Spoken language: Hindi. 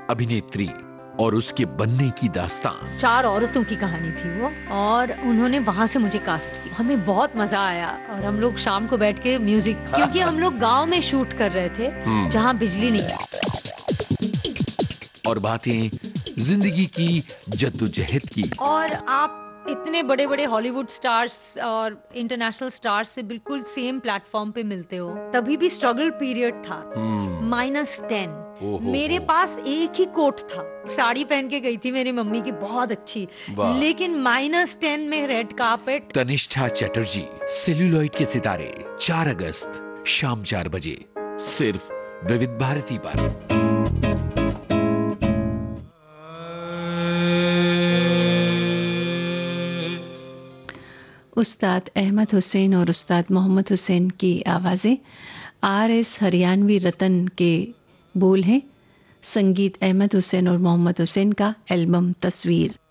अभिनेत्री और उसके बनने की दास्तान। 4 औरतों की कहानी थी वो, और उन्होंने वहां से मुझे कास्ट किया। हमें बहुत मजा आया, और हम लोग शाम को बैठ के म्यूजिक, क्योंकि हम लोग गांव में शूट कर रहे थे जहां बिजली नहीं थी। और बातें जिंदगी की जद्दोजहद की। और आप इतने बड़े बड़े हॉलीवुड स्टार्स और इंटरनेशनल स्टार्स से बिल्कुल सेम प्लेटफॉर्म पे मिलते हो। तभी भी स्ट्रगल पीरियड था। -10 मेरे पास एक ही कोट था, साड़ी पहन के गई थी मेरी मम्मी की बहुत अच्छी, लेकिन -10 में red carpet. Tanishtha Chatterjee, celluloid के सितारे, 4 अगस्त शाम 4 बजे, सिर्फ विविध भारती पर। उस्ताद अहमद हुसैन और उस्ताद मोहम्मद हुसैन की आवाज़ें, RS हरियाणवी रतन के बोल हैं, संगीत अहमद हुसैन और मोहम्मद हुसैन का, एल्बम तस्वीर।